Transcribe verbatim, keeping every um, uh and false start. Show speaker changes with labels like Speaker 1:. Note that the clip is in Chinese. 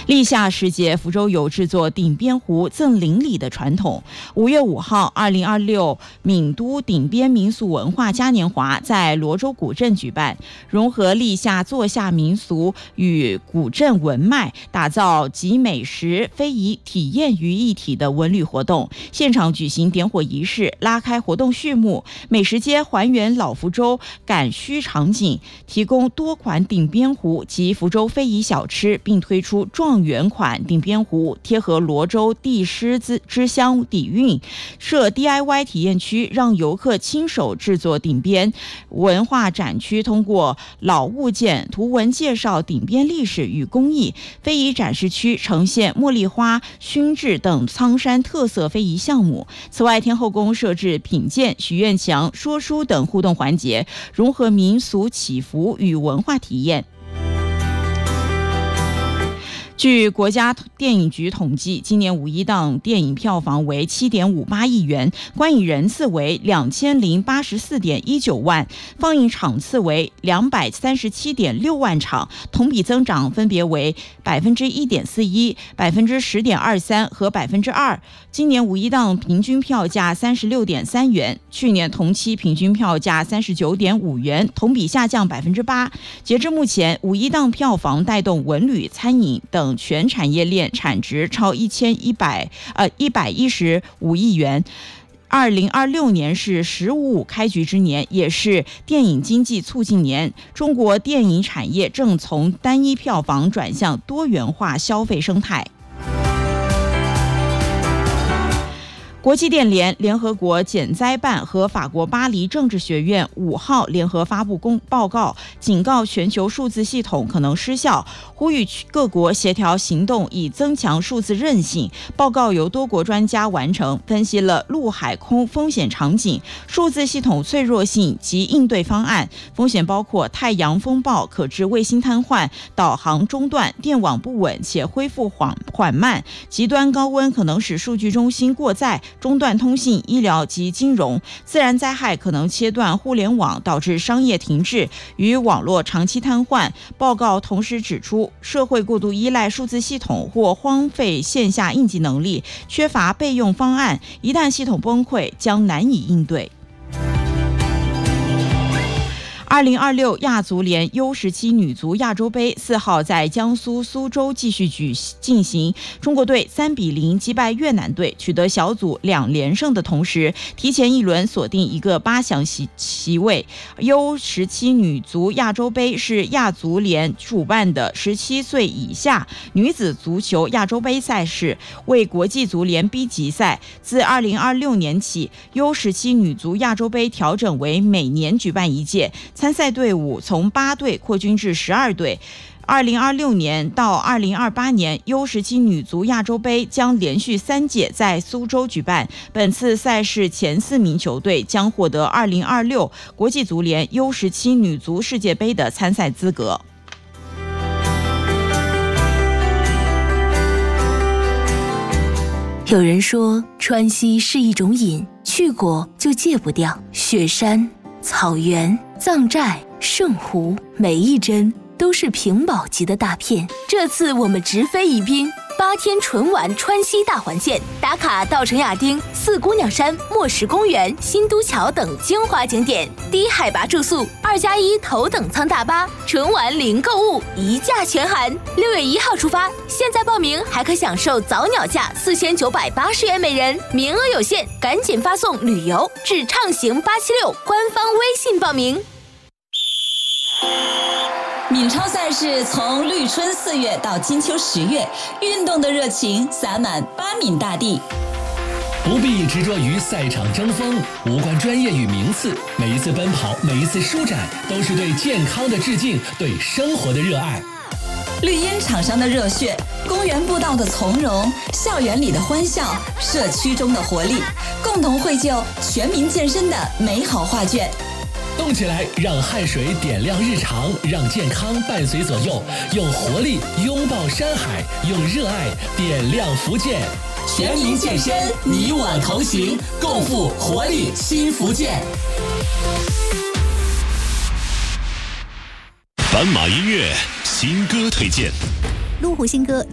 Speaker 1: 立夏时节，福州有制作顶边壶赠邻里的传统。五月五号，二零二六闽都顶边民俗文化嘉年华在罗州古镇举办，融合立夏坐下民俗与古镇文脉，打造集美食、非遗体验于一体的文旅活动。现场举行点火仪式，拉开活动序幕。美食街还原老福州赶墟场景，提供多款顶边壶及福州非遗小吃，并推出状元款顶边壶，贴合罗州地狮之乡底蕴，设 D I Y 体验区，让游客亲手制作顶边。文化展区通过老物件图文介绍顶边历史与工艺，非遗展示区呈现茉莉花、熏制等苍山特色非遗项目。此外，天后宫设置品鉴、许愿墙、说书等互动环节，融合民俗祈福与文化体验。据国家电影局统计，今年五一档电影票房为 七点五八亿元，观影人次为两千零八十四点一九万，放映场次为两百三十七点六万场，同比增长分别为百分之一点四一、百分之十点二三和百分之二。今年五一档平均票价三十六点三元，去年同期平均票价三十九点五元，同比下降百分之八。截至目前，五一档票房带动文旅、餐饮等全产业链产值超一千一百呃一百一十五亿元。二零二六年是“十五五”开局之年，也是电影经济促进年。中国电影产业正从单一票房转向多元化消费生态。国际电联、联合国减灾办和法国巴黎政治学院五号联合发布公报告，警告全球数字系统可能失效，呼吁各国协调行动，以增强数字韧性。报告由多国专家完成，分析了陆海空风险场景、数字系统脆弱性及应对方案。风险包括太阳风暴、可致卫星瘫痪、导航中断、电网不稳且恢复缓缓慢、极端高温可能使数据中心过载，中断通信、医疗及金融；自然灾害可能切断互联网，导致商业停滞与网络长期瘫痪。报告同时指出，社会过度依赖数字系统或荒废线下应急能力，缺乏备用方案，一旦系统崩溃，将难以应对。二零二六亚足联 U 十七 女足亚洲杯四号在江苏苏州继续举进行，中国队三比零击败越南队，取得小组两连胜的同时，提前一轮锁定一个八强席席位。U 十七 女足亚洲杯是亚足联主办的十七岁以下女子足球亚洲杯赛事，为国际足联 B 级赛。自二零二六年起 ，U 十七 女足亚洲杯调整为每年举办一届。参赛队伍从八队扩军至十二队。二零二六年到二零二八年 U 十七 女足亚洲杯将连续三届在苏州举办。本次赛事前四名球队将获得二零二六国际足联 U 十七 女足世界杯的参赛资格。
Speaker 2: 有人说，川西是一种瘾，去过就戒不掉。雪山、草原、藏寨、圣湖，每一帧都是屏保级的大片。这次我们直飞宜宾，八天纯玩川西大环线，打卡稻城亚丁、四姑娘山、墨石公园、新都桥等精华景点，低海拔住宿，二加一头等舱大巴，纯玩零购物，一价全含。六月一号出发，现在报名还可享受早鸟价四千九百八十元每人，名额有限，赶紧发送旅游至畅行八七六官方微信报名。
Speaker 3: 闽超赛事从绿春四月到金秋十月，运动的热情洒满八闽大地。
Speaker 4: 不必执着于赛场争锋，无关专业与名次，每一次奔跑，每一次舒展，都是对健康的致敬，对生活的热爱。
Speaker 3: 绿茵场上的热血，公园步道的从容，校园里的欢笑，社区中的活力，共同绘就全民健身的美好画卷。
Speaker 4: 动起来，让汗水点亮日常，让健康伴随左右，用活力拥抱山海，用热爱点亮福建。全民健身，你我同行，共赴活力新福建。
Speaker 5: 斑马音乐新歌推荐。
Speaker 6: 路虎新歌